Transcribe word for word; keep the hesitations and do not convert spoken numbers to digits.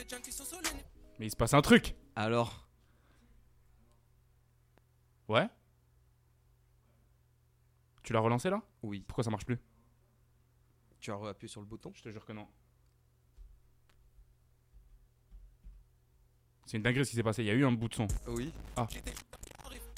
Mais il se passe un truc. Alors, Ouais. Tu l'as relancé là? oui. Pourquoi ça marche plus? Tu as appuyé sur le bouton. Je te jure que non. C'est une dinguerie ce qui s'est passé, il y a eu un bout de son. Oui. Ah.